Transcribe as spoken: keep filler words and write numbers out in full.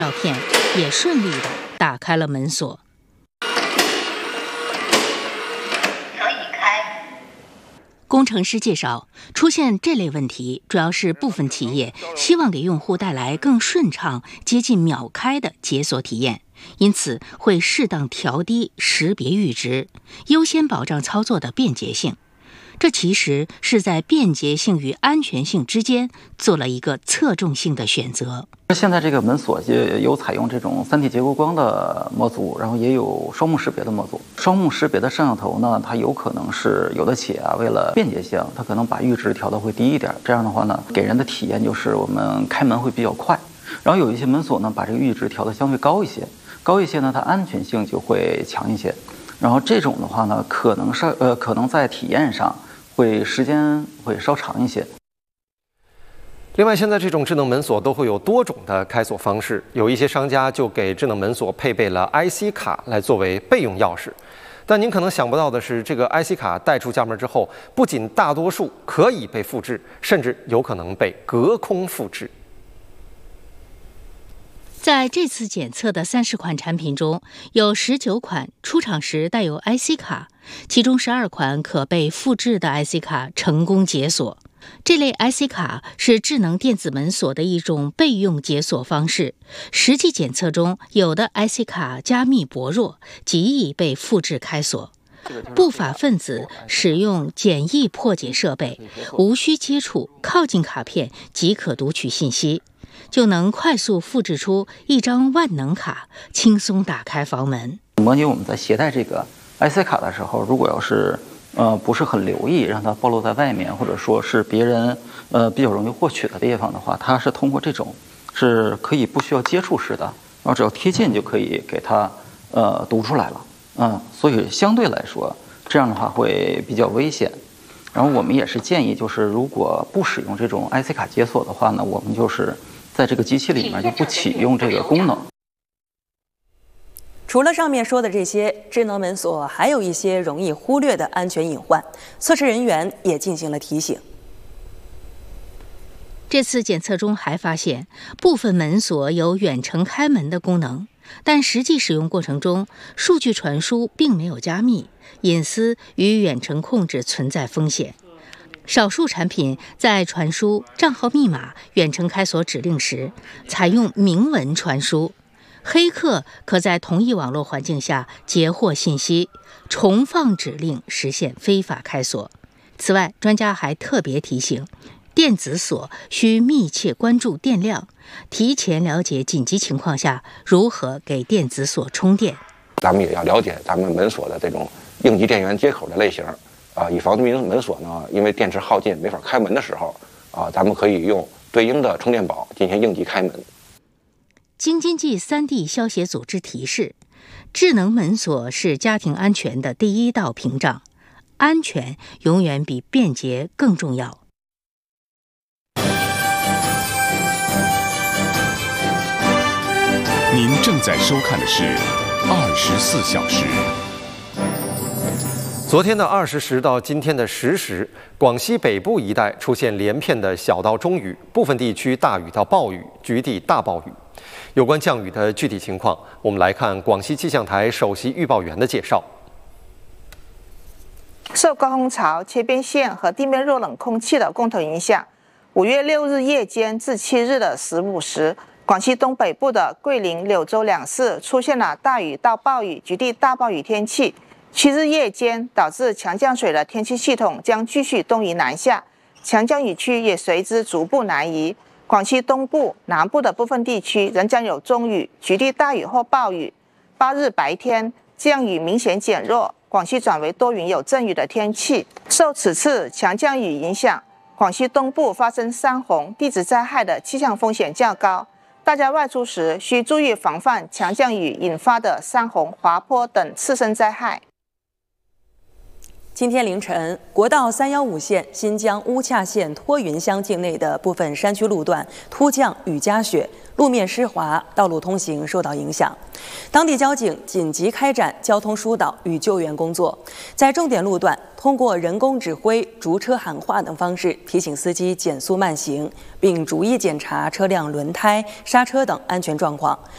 照片也顺利地打开了门锁。工程师介绍，出现这类问题，主要是部分企业希望给用户带来更顺畅、接近秒开的解锁体验，因此会适当调低识别阈值，优先保障操作的便捷性。这其实是在便捷性与安全性之间做了一个侧重性的选择。 现在这个门锁也有采用这种 三 D 结构光的模组，然后也有双目识别的模组。双目识别的摄像头呢，它有可能是有的企业啊，为了便捷性，它可能把阈值调得会低一点，这样的话呢，给人的体验就是我们开门会比较快。然后有一些门锁呢，把这个阈值调得相对高一些，高一些呢，它安全性就会强一些。然后这种的话呢，可能是呃，可能在体验上会时间会稍长一些。 另外，现在这种智能门锁都会有多种的开锁方式，有一些商家就给智能门锁配备了 I C 卡来作为备用钥匙。但您可能想不到的是，这个 I C 卡带出家门之后，不仅大多数可以被复制，甚至有可能被隔空复制。 在这次检测的三十款产品中，有十九款出厂时带有 I C 卡，其中十二款可被复制的 I C 卡成功解锁。这类 I C 卡是智能电子门锁的一种备用解锁方式。实际检测中，有的 I C 卡加密薄弱，极易被复制开锁。不法分子使用简易破解设备，无需接触，靠近卡片即可读取信息，就能快速复制出一张万能卡，轻松打开房门。 模拟我们在携带这个 I C 卡的时候，如果要是呃不是很留意，让它暴露在外面，或者说是别人呃比较容易获取的地方的话，它是通过这种是可以不需要接触式的，然后只要贴近就可以给它呃读出来了。嗯，所以相对来说，这样的话会比较危险。然后我们也是建议，就是如果不使用这种 I C 卡解锁的话呢，我们就是在这个机器里面就不启用这个功能。 除了上面说的这些，智能门锁还有一些容易忽略的安全隐患，测试人员也进行了提醒。 这次检测中还发现，部分门锁有远程开门的功能，但实际使用过程中，数据传输并没有加密，隐私与远程控制存在风险。少数产品在传输账号密码、远程开锁指令时，采用明文传输。黑客可在同一网络环境下截获信息，重放指令实现非法开锁。此外，专家还特别提醒，电子锁需密切关注电量，提前了解紧急情况下如何给电子锁充电。 咱们也要了解咱们门锁的这种应急电源接口的类型啊，以防门门锁呢因为电池耗尽没法开门的时候啊，咱们可以用对应的充电宝进行应急开门。 京津冀三地消协组织提示，智能门锁是家庭安全的第一道屏障，安全永远比便捷更重要。 您正在收看的是二十四小时。 昨天的二十时到今天的十时，广西北部一带出现连片的小到中雨，部分地区大雨到暴雨，局地大暴雨。有关降雨的具体情况，我们来看广西气象台首席预报员的介绍。 受高空槽、切边线和地面热冷空气的共同影响，五月六日夜间至七日的十五时，广西东北部的桂林、柳州两市出现了大雨到暴雨、局地大暴雨天气。七日夜间，导致强降水的天气系统将继续东移南下，强降雨区也随之逐步南移。广西东部、南部的部分地区仍将有中雨、局地大雨或暴雨。八日白天，降雨明显减弱，广西转为多云有阵雨的天气。受此次强降雨影响，广西东部发生山洪、地质灾害的气象风险较高。大家外出时需注意防范强降雨引发的山洪、滑坡等次生灾害。 今天凌晨，国道三幺五线新疆乌恰县托云乡境内的部分山区路段突降雨夹雪，路面湿滑，道路通行受到影响。当地交警紧急开展交通疏导与救援工作，在重点路段通过人工指挥、逐车喊话等方式提醒司机减速慢行，并逐一检查车辆轮胎、刹车等安全状况，